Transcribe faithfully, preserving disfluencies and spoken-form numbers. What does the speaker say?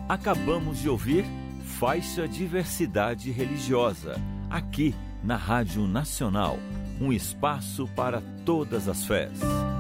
Acabamos de ouvir Faixa Diversidade Religiosa, aqui na Rádio Nacional, um espaço para todas as fés.